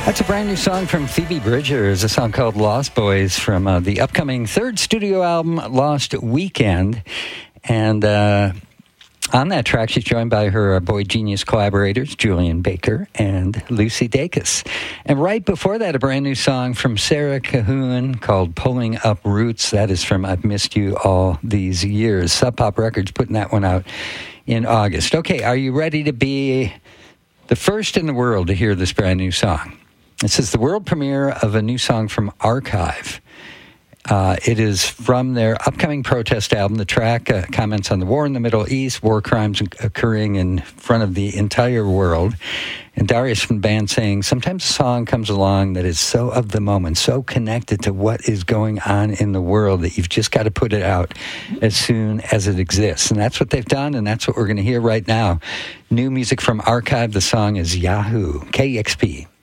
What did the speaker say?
That's a brand new song from Phoebe Bridgers, a song called Lost Boys from the upcoming third studio album, Lost Weekend. And on that track, she's joined by her Boy Genius collaborators, Julian Baker and Lucy Dacus. And right before that, a brand new song from Sarah Cahoon called Pulling Up Roots. That is from I've Missed You All These Years. Sub Pop Records putting that one out in August. Okay, are you ready to be the first in the world to hear this brand new song? This is the world premiere of a new song from Archive. It is from their upcoming protest album. The track comments on the war in the Middle East, war crimes occurring in front of the entire world. And Darius from the band saying, sometimes a song comes along that is so of the moment, so connected to what is going on in the world that you've just got to put it out as soon as it exists. And that's what they've done, and that's what we're going to hear right now. New music from Archive. The song is Yahoo, KEXP.